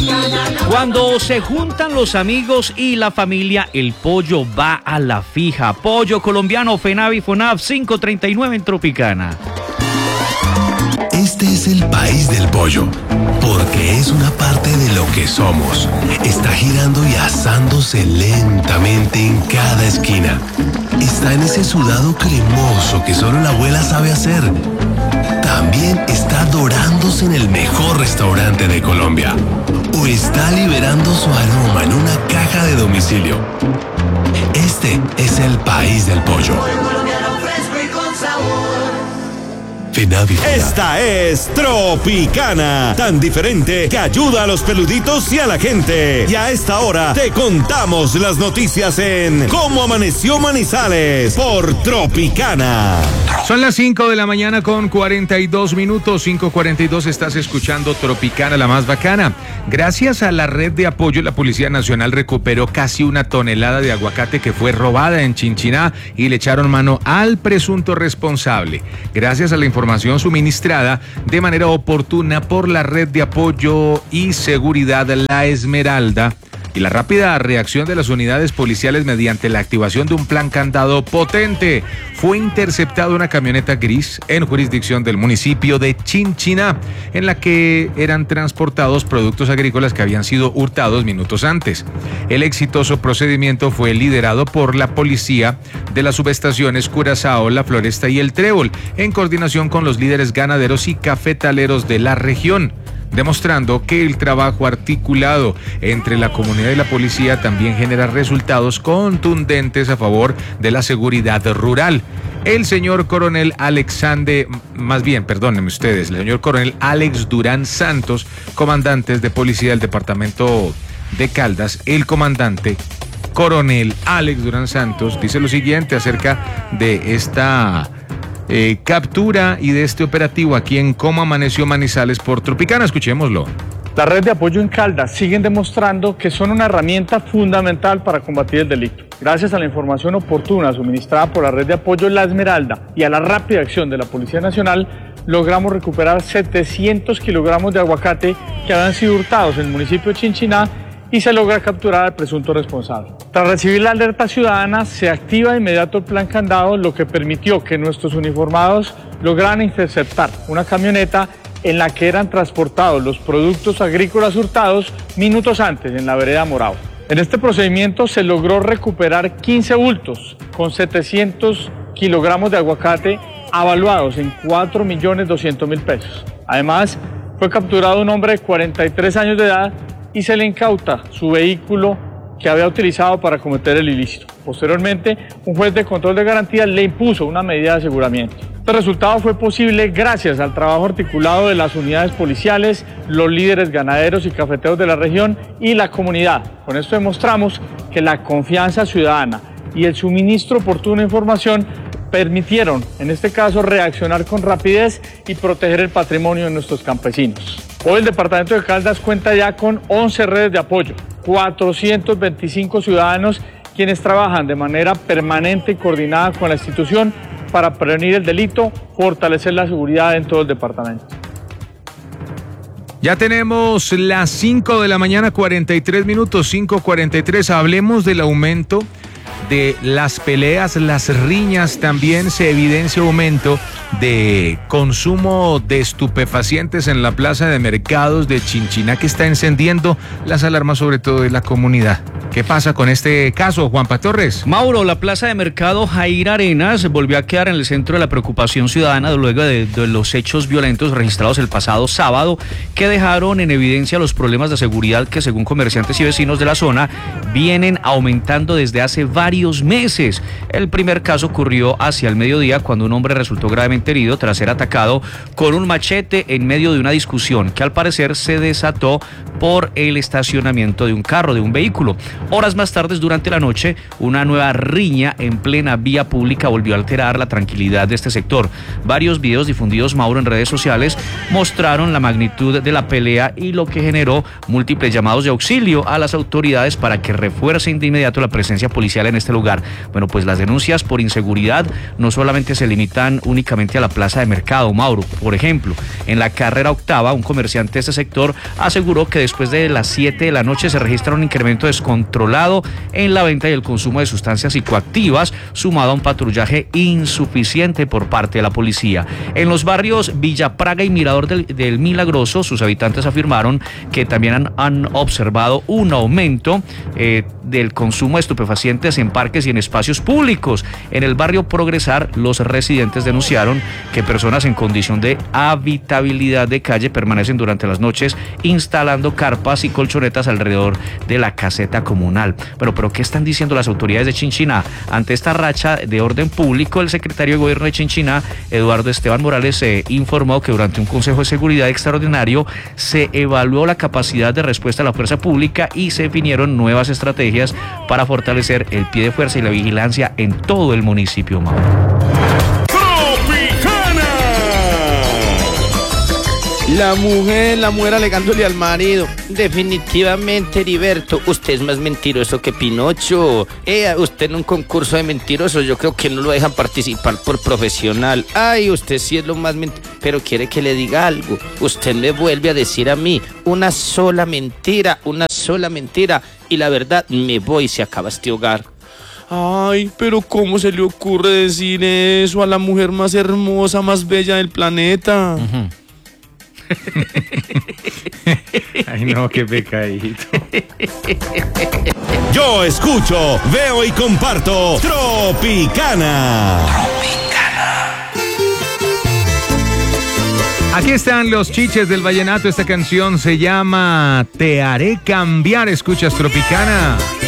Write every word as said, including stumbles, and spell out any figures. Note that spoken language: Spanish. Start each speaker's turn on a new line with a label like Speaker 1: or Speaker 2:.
Speaker 1: Cuando se juntan los amigos y la familia, el pollo va a la fija. Pollo colombiano, FENAVI, FONAV, cinco treinta y nueve en Tropicana.
Speaker 2: Este es el país del pollo, porque es una parte de lo que somos. Está girando y asándose lentamente en cada esquina. Está en ese sudado cremoso que solo la abuela sabe hacer. También está dorándose en el mejor restaurante de Colombia. O está liberando su aroma en una caja de domicilio. Este es el país del pollo. FENAVI.
Speaker 3: Esta es Tropicana, tan diferente que ayuda a los peluditos y a la gente. Y a esta hora te contamos las noticias en Cómo Amaneció Manizales por Tropicana.
Speaker 4: Son las cinco de la mañana con cuarenta y dos minutos, cinco cuarenta y dos, estás escuchando Tropicana, la más bacana. Gracias a la red de apoyo, la Policía Nacional recuperó casi una tonelada de aguacate que fue robada en Chinchiná y le echaron mano al presunto responsable. Gracias a la información suministrada de manera oportuna por la red de apoyo y seguridad La Esmeralda y la rápida reacción de las unidades policiales mediante la activación de un plan candado potente, fue interceptada una camioneta gris en jurisdicción del municipio de Chinchiná, en la que eran transportados productos agrícolas que habían sido hurtados minutos antes. El exitoso procedimiento fue liderado por la policía de las subestaciones Curazao, La Floresta y El Trébol, en coordinación con los líderes ganaderos y cafetaleros de la región, demostrando que el trabajo articulado entre la comunidad y la policía también genera resultados contundentes a favor de la seguridad rural. El señor coronel Alexander, más bien, perdónenme ustedes, el señor coronel Alex Durán Santos, comandante de policía del departamento de Caldas, el comandante coronel Alex Durán Santos, dice lo siguiente acerca de esta Eh, captura y de este operativo aquí en Cómo Amaneció Manizales por Tropicana. Escuchémoslo.
Speaker 5: La red de apoyo en Caldas siguen demostrando que son una herramienta fundamental para combatir el delito. Gracias a la información oportuna suministrada por la red de apoyo La Esmeralda y a la rápida acción de la Policía Nacional, logramos recuperar setecientos kilogramos de aguacate que habían sido hurtados en el municipio de Chinchiná y se logra capturar al presunto responsable. Tras recibir la alerta ciudadana, se activa de inmediato el plan candado, lo que permitió que nuestros uniformados lograran interceptar una camioneta en la que eran transportados los productos agrícolas hurtados minutos antes en la vereda Morao. En este procedimiento se logró recuperar quince bultos con setecientos kilogramos de aguacate avaluados en cuatro millones doscientos mil pesos. Además, fue capturado un hombre de cuarenta y tres años de edad y se le incauta su vehículo que había utilizado para cometer el ilícito. Posteriormente, un juez de control de garantías le impuso una medida de aseguramiento. Este resultado fue posible gracias al trabajo articulado de las unidades policiales, los líderes ganaderos y cafeteros de la región y la comunidad. Con esto demostramos que la confianza ciudadana y el suministro oportuno de información permitieron, en este caso, reaccionar con rapidez y proteger el patrimonio de nuestros campesinos. Hoy el departamento de Caldas cuenta ya con once redes de apoyo, cuatrocientos veinticinco ciudadanos quienes trabajan de manera permanente y coordinada con la institución para prevenir el delito, fortalecer la seguridad en todo el departamento.
Speaker 4: Ya tenemos las cinco de la mañana, cuarenta y tres minutos, cinco cuarenta y tres. Hablemos del aumento de las peleas, las riñas. También se evidencia aumento de consumo de estupefacientes en la plaza de mercados de Chinchiná, que está encendiendo las alarmas sobre todo de la comunidad. ¿Qué pasa con este caso, Juanpa Torres?
Speaker 1: Mauro, la plaza de mercado Jair Arenas volvió a quedar en el centro de la preocupación ciudadana luego de, de los hechos violentos registrados el pasado sábado, que dejaron en evidencia los problemas de seguridad que, según comerciantes y vecinos de la zona, vienen aumentando desde hace varios meses. El primer caso ocurrió hacia el mediodía, cuando un hombre resultó gravemente herido tras ser atacado con un machete en medio de una discusión que al parecer se desató por el estacionamiento de un carro, de un vehículo. Horas más tarde, durante la noche, una nueva riña en plena vía pública volvió a alterar la tranquilidad de este sector. Varios videos difundidos, Mauro, en redes sociales mostraron la magnitud de la pelea y lo que generó múltiples llamados de auxilio a las autoridades para que refuercen de inmediato la presencia policial en este lugar. Bueno, pues las denuncias por inseguridad no solamente se limitan únicamente frente a la plaza de mercado, Mauro. Por ejemplo, en la carrera octava, un comerciante de este sector aseguró que después de las siete de la noche se registra un incremento descontrolado en la venta y el consumo de sustancias psicoactivas, sumado a un patrullaje insuficiente por parte de la policía. En los barrios Villa Praga y Mirador del, del Milagroso, sus habitantes afirmaron que también han, han observado un aumento eh, del consumo de estupefacientes en parques y en espacios públicos. En el barrio Progresar, los residentes denunciaron que personas en condición de habitabilidad de calle permanecen durante las noches instalando carpas y colchonetas alrededor de la caseta comunal. Pero, pero ¿qué están diciendo las autoridades de Chinchiná? Ante esta racha de orden público, el secretario de Gobierno de Chinchiná, Eduardo Esteban Morales, eh, informó que durante un Consejo de Seguridad extraordinario se evaluó la capacidad de respuesta a la fuerza pública y se definieron nuevas estrategias para fortalecer el pie de fuerza y la vigilancia en todo el municipio, Mauro.
Speaker 6: La mujer, la mujer alegándole al marido. Definitivamente, Heriberto, usted es más mentiroso que Pinocho. Eh, usted en un concurso de mentirosos, yo creo que no lo dejan participar por profesional. Ay, usted sí es lo más mentiroso. Pero quiere que le diga algo. Usted me vuelve a decir a mí una sola mentira, una sola mentira. Y la verdad, me voy y se acaba este hogar.
Speaker 7: Ay, pero ¿cómo se le ocurre decir eso a la mujer más hermosa, más bella del planeta?
Speaker 1: Uh-huh.
Speaker 4: Ay, no, qué pecadito.
Speaker 3: Yo escucho, veo y comparto Tropicana.
Speaker 4: Aquí están los chiches del vallenato. Esta canción se llama Te haré cambiar. Escuchas Tropicana.